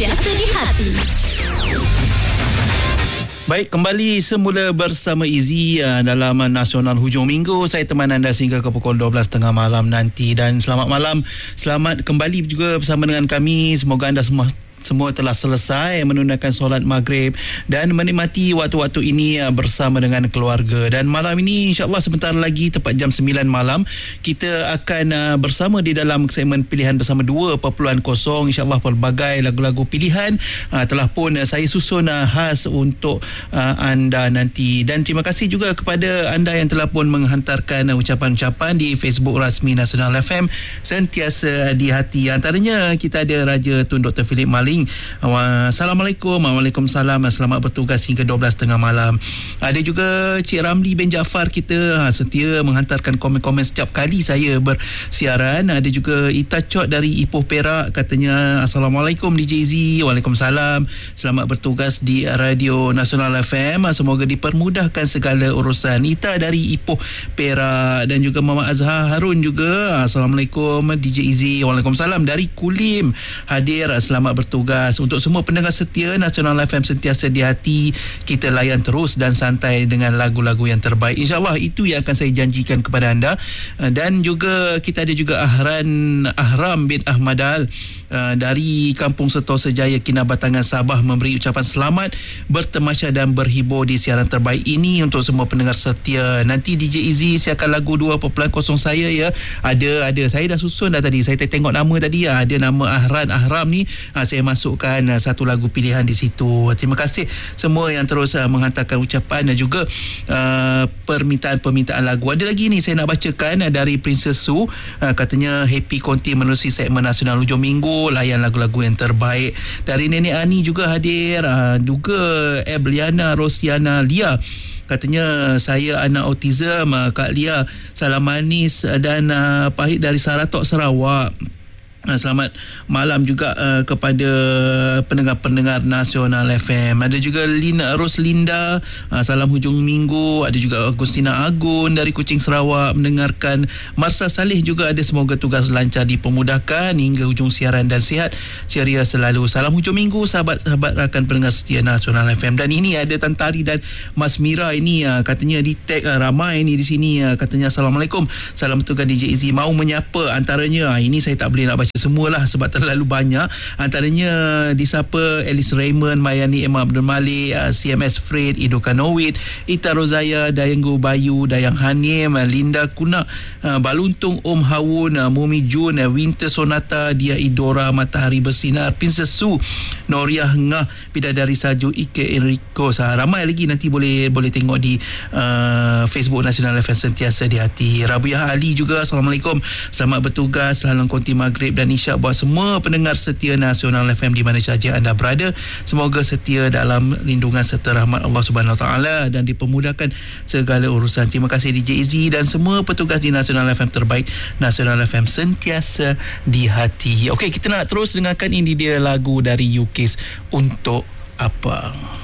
sentiasa di hati. Baik, kembali semula bersama Izzy dalam Nasional Hujung Minggu. Saya teman anda sehingga ke pukul 12.30 malam nanti. Dan selamat malam, selamat kembali juga bersama dengan kami. Semoga anda semua telah selesai menunaikan solat maghrib dan menikmati waktu-waktu ini bersama dengan keluarga. Dan malam ini insyaAllah sebentar lagi tepat jam 9 malam kita akan bersama di dalam segmen pilihan bersama 2.0. InsyaAllah pelbagai lagu-lagu pilihan telah pun saya susun khas untuk anda nanti. Dan terima kasih juga kepada anda yang telah pun menghantarkan ucapan-ucapan di Facebook rasmi Nasional FM sentiasa di hati. Antaranya kita ada Raja Tun Dr. Philip Malik. Assalamualaikum. Waalaikumsalam. Selamat bertugas hingga 12.30 malam. Ada juga Cik Ramli bin Jaafar kita setia menghantarkan komen-komen setiap kali saya bersiaran. Ada juga Ita Chot dari Ipoh Perak, katanya Assalamualaikum DJ Izzy. Waalaikumsalam. Selamat bertugas di Radio Nasional FM. Semoga dipermudahkan segala urusan. Ita dari Ipoh Perak. Dan juga Muhammad Azhar Harun juga. Assalamualaikum DJ Izzy. Waalaikumsalam. Dari Kulim hadir. Selamat bertugas. Untuk semua pendengar setia Nasional FM sentiasa di hati, kita layan terus dan santai dengan lagu-lagu yang terbaik. InsyaAllah itu yang akan saya janjikan kepada anda. Dan juga kita ada juga Ahram bin Ahmadal dari Kampung Sentosa Jaya, Kinabatangan, Sabah, memberi ucapan selamat bertemasya dan berhibur di siaran terbaik ini untuk semua pendengar setia. Nanti DJ Izzy siapkan lagu 2.0 saya ya. Ada saya dah susun dah tadi. Saya tengok nama tadi ada nama Ahram ni. Saya masukkan satu lagu pilihan di situ. Terima kasih semua yang terus menghantarkan ucapan dan juga permintaan lagu. Ada lagi ni saya nak bacakan dari Princess Su. Katanya happy konti menerusi segmen Nasional Hujung Minggu, layan lagu-lagu yang terbaik. Dari Nenek Ani juga hadir. Juga Ebliana Rosiana Lia, katanya saya anak autism. Kak Lia, salam manis dan pahit dari Saratok, Sarawak. Selamat malam juga kepada pendengar-pendengar Nasional FM. Ada juga Roslinda, salam hujung minggu. Ada juga Agustina Agun dari Kuching, Sarawak mendengarkan. Marsa Saleh juga ada, semoga tugas lancar dipermudahkan hingga hujung siaran dan sihat ceria selalu. Salam hujung minggu sahabat-sahabat rakan pendengar setia Nasional FM. Dan ini ada Tantari dan Mas Mira ini katanya di tag ramai ni di sini, katanya Assalamualaikum, salam bertugas DJ Izzy, mau menyapa antaranya. Ini saya tak boleh nak baca semualah sebab terlalu banyak. Antaranya disapa Alice Raymond, Mayani Emma Abdul Malik, CMS Fred, Ido Kanowit, Ita Rozaya, Dayanggu Bayu, Dayang Hanim, Linda Kunak, Baluntung Om Hawun, Mumi Jun, Winter Sonata, Dia Idora, Matahari Bersinar, Princess Su, Noriah Ngah, Bidadari Saju, Ike Enrico. Ramai lagi, nanti boleh tengok di Facebook Nasional FM sentiasa di hati. Rabiah Ali juga, Assalamualaikum, selamat bertugas dalam konti maghrib dan isyak buat semua pendengar setia Nasional FM di mana sahaja anda berada. Semoga setia dalam lindungan serta rahmat Allah Subhanahu Wa Taala dan dipermudahkan segala urusan. Terima kasih DJ Izzy dan semua petugas di Nasional FM terbaik. Nasional FM sentiasa di hati. Okey, kita nak terus dengarkan ini dia lagu dari UKIS, Untuk Apa.